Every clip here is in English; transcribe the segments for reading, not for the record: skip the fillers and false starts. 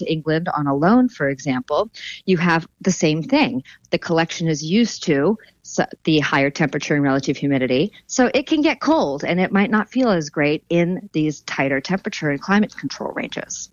England on a loan, for example, you have the same thing. The collection is used to the higher temperature and relative humidity, so it can get cold and it might not feel as great in these tighter temperature and climate control ranges.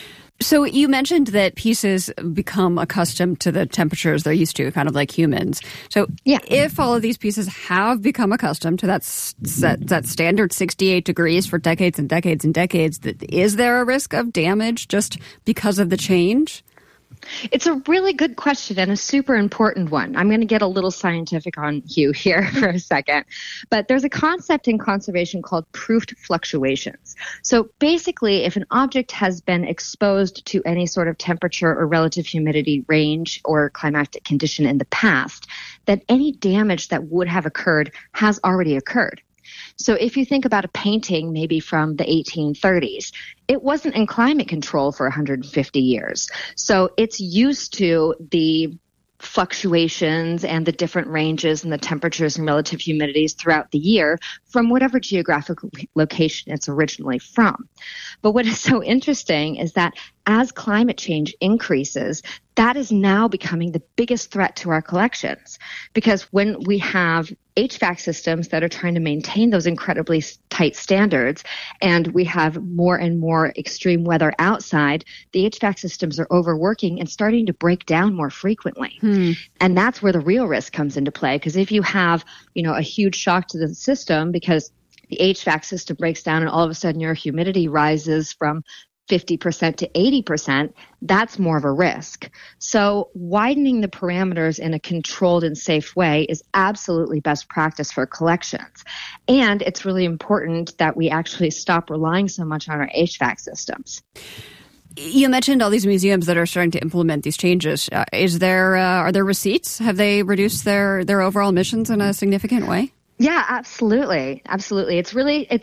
So you mentioned that pieces become accustomed to the temperatures they're used to, kind of like humans. So if all of these pieces have become accustomed to that standard 68 degrees for decades and decades and decades, is there a risk of damage just because of the change? It's a really good question and a super important one. I'm going to get a little scientific on you here for a second. But there's a concept in conservation called proofed fluctuations. So basically, if an object has been exposed to any sort of temperature or relative humidity range or climatic condition in the past, then any damage that would have occurred has already occurred. So if you think about a painting maybe from the 1830s, it wasn't in climate control for 150 years. So it's used to the fluctuations and the different ranges and the temperatures and relative humidities throughout the year from whatever geographic location it's originally from. But what is so interesting is that as climate change increases, that is now becoming the biggest threat to our collections. Because when we have HVAC systems that are trying to maintain those incredibly tight standards, and we have more and more extreme weather outside, the HVAC systems are overworking and starting to break down more frequently. And that's where the real risk comes into play. Because if you have, a huge shock to the system because the HVAC system breaks down and all of a sudden your humidity rises from 50% to 80%, that's more of a risk. So widening the parameters in a controlled and safe way is absolutely best practice for collections. And it's really important that we actually stop relying so much on our HVAC systems. You mentioned all these museums that are starting to implement these changes. Are there receipts? Have they reduced their overall emissions in a significant way? Yeah, absolutely. Absolutely. It's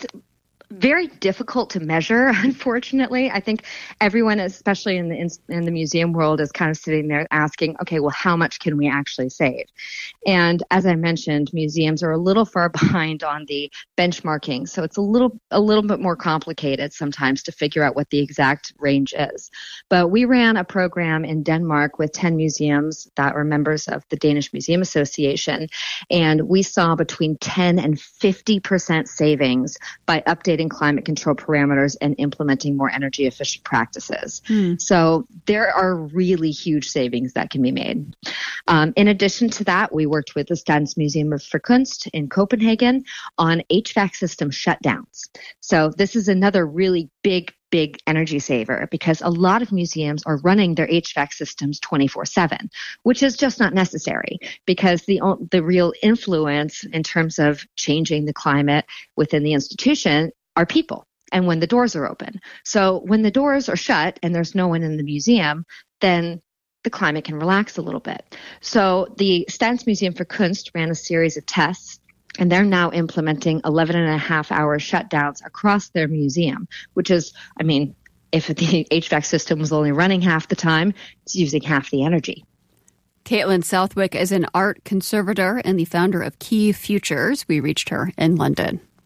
very difficult to measure, unfortunately. I think everyone, especially in the museum world, is kind of sitting there asking, okay, well, how much can we actually save? And as I mentioned, museums are a little far behind on the benchmarking, so it's a little bit more complicated sometimes to figure out what the exact range is. But we ran a program in Denmark with 10 museums that were members of the Danish Museum Association, and we saw between 10 and 50% savings by updating climate control parameters and implementing more energy efficient practices. So there are really huge savings that can be made. In addition to that, we worked with the Stadsmuseum for Kunst in Copenhagen on HVAC system shutdowns. So this is another really big energy saver because a lot of museums are running their HVAC systems 24/7, which is just not necessary because the real influence in terms of changing the climate within the institution are people and when the doors are open. So when the doors are shut and there's no one in the museum, then the climate can relax a little bit. So the Stadsmuseum for Kunst ran a series of tests, and they're now implementing 11.5-hour shutdowns across their museum, which is, if the HVAC system was only running half the time, it's using half the energy. Caitlin Southwick is an art conservator and the founder of Key Futures. We reached her in London.